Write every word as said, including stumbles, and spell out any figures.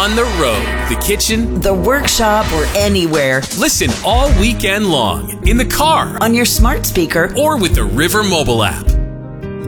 on the road, the kitchen, the workshop, or anywhere. Listen all weekend long in the car, on your smart speaker, or with the River mobile app.